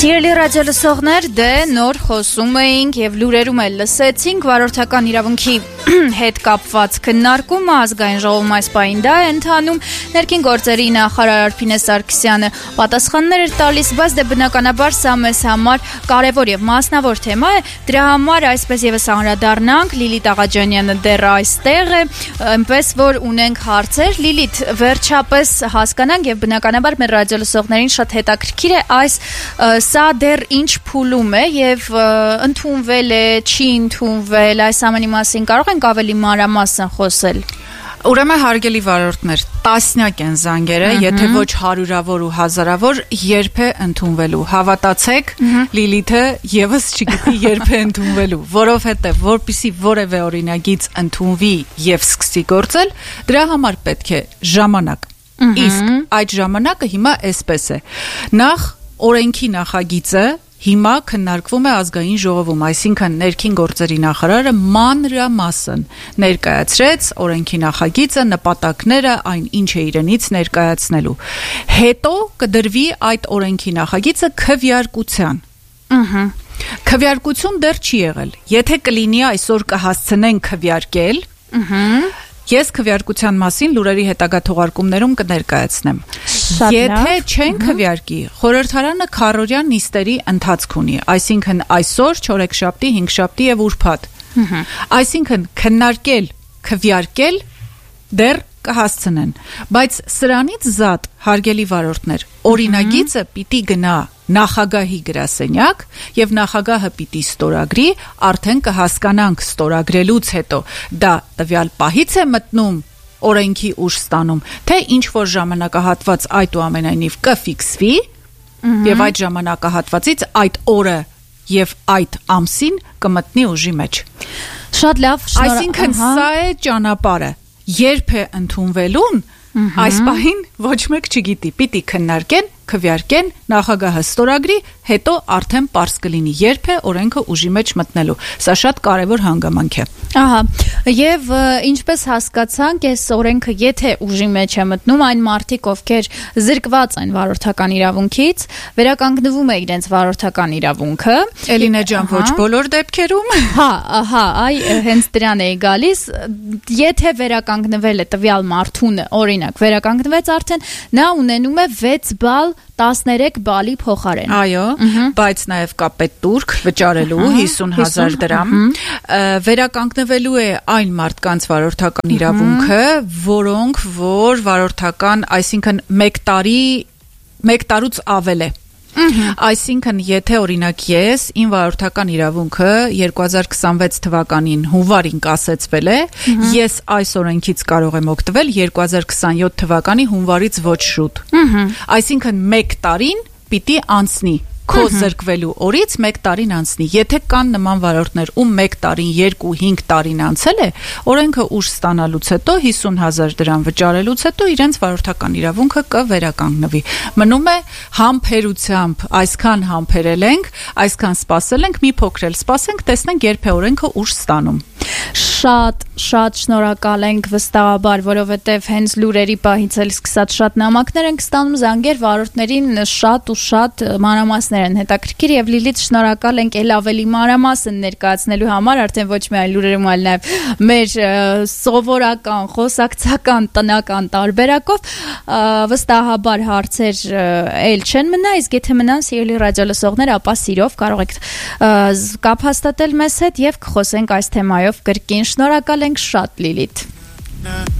Սիրելի ռադիոլսողներ, նոր խոսում էինք եւ լուրերում էլ լսեցինք վարորդական իրավունքի հետ կապված քննարկումը ազգային ժողովում այս պահին դա է ընթանում ներքին գործերի նախարար Արփինե Սարգսյանը պատասխաններ էր տալիս, բայց դե բնականաբար սա մեզ համար կարևոր եւ մասնավոր թեմա է, դրա համար այսպես եւս անդրադառնանք Լիլիթ Աղաջանյանը դեռ այստեղ է, այնպես որ ունենք հարցեր, Լիլիթ, վերջապես հասկանանք եւ բնականաբար մեր ռադիոլսողներին շատ հետաքրքիր է այս սա դեռ ինչ փուլում է եւ ընդունվել է, չի ընդունվել, այս ամենի մասին կարող ենք ավելի մանրամասն խոսել։ Ուրեմն հարգելի վարորդներ, տասնյակ են զանգերը, եթե ոչ հարյուրավոր ու հազարավոր, երբ է ընդունվելու։ Հավատացեք, Լիլիթը եւս չգիտի երբ է ընդունվելու, որովհետեւ որպեսզի որևէ օրինագիծ ընդունվի եւ սկսի գործել, դրա համար պետք է ժամանակ։ Իսկ այդ ժամանակը հիմա էսպես է։ Նախ օրենքի նախագիծը հիմա քննարկվում է ազգային ժողովում, այսինքն ներքին գործերի նախարարը մանրամասն ներկայացրեց օրենքի նախագիծը, նպատակները, այն ինչ է իրենից ներկայացնելու։ Հետո կդրվի այդ օրենքի նախագիծը քվեարկության։ Քվեարկություն դեռ չի եղել։ Եթե կլինի այսօր կհասցնեն քվեարկել, ես քվեարկության մասին լուրերի հետագա թողարկումներում կներկայացնեմ։ Եթե չեն քվեարկի, խորհրդարանը քառօրյա նիստերի ընթացք ունի, այսինքն այսօր, չորեքշաբթի, հինգշաբթի եւ ուրբաթ։ Այսինքն քննարկել, քվեարկել դեռ կհասցնեն, բայց սրանից զատ, հարգելի վարորդներ, օրինագիծը պիտի գնա նախագահի գրասենյակ եւ նախագահը պիտի ստորագրի, արդեն կհասկանանք ստորագրելուց հետո դա տվյալ պահից է մտնում օրենքի ուժ ստանում, թե ինչ որ ժամանակահատված այդուամենայնիվ կֆիքսվի եւ այդ ժամանակահատվածից այդ օրը եւ այդ ամսին կմտնի ուժի մեջ։ Շատ լավ, այսինքն սա է ճանապարհը, երբ է ընդունվելուն, այս պահին ոչ մեկ չգիտի, պիտի քննարկեն, քվեարկեն, նախագահը ստորագրի, հետո արդեն պարզ կլինի երբ է օրենքը ուժի մեջ մտնելու։ Սա շատ կարևոր հանգամանք է։ Ահա, եւ ինչպես հասկացանք, այս օրենքը եթե ուժի մեջ է մտնում, այն մարդիկ, ովքեր զրկված են վարորդական իրավունքից, վերականգնվում է իրենց վարորդական իրավունքը։ Էլինե ջան, ոչ բոլոր դեպքերում։ Հա, հենց դրան էի գալիս, եթե վերականգնվել է տվյալ մարդունը, օրինակ, վերականգնվեց արդեն, նա ունենում է 6 բալ 13 բալի փոխարեն։ Այո, բայց նաև կա պետտուրք վճարելու 50,000 դրամ։ Վերականգնվելու է այն մարդկանց վարորդական իրավունքը, որոնք որ վարորդական, այսինքն 1 տարուց ավել է։ Այսինքն, եթե օրինակ ես իմ վարորդական իրավունքը 2026 թվականին հունվարին կասեցվել է, ես այս օրենքից կարող եմ օգտվել 2027 թվականի հունվարից ոչ շուտ։ Այսինքն 1 տարին պիտի անցնի քո զրկվելու օրից 1 տարին անցնի։ Եթե կան նման վարորդներ, ում 1 տարին, 2-5 տարին անցել է, օրենքը ուժ ստանալուց հետո 50,000 դրամ վճարելուց հետո իրենց վարորդական իրավունքը կվերականգնվի։ Մնում է համբերությամբ, այսքան համբերել ենք, այսքան սպասել ենք, մի փոքր էլ սպասենք, տեսնենք երբ է օրենքը ուժ ստանում։ Շատ շնորհակալ ենք վստահաբար, որովհետև հենց լուրերի պահից էլ սկսած շատ նամակներ ենք ստանում, զանգեր վարորդներին շատ մանրամասներ են հետաքրքիր եւ Լիլիթ շնորհակալ ենք ել ավելի մանրամասն ներկայացնելու համար, արդեն ոչ միայն լուրերում, այլ նաեւ մեր սովորական, խոսակցական, տնական տարբերակով վստահաբար հարցեր ել չեն մնա, իսկ եթե մնան սիրելի ռադիոլսողներ, ապա սիրով կարող եք կապ հաստատել մեզ հետ եւ կխոսենք այս թեմայով կրկին։ Շնորհակալ ենք շատ, Լիլիթ։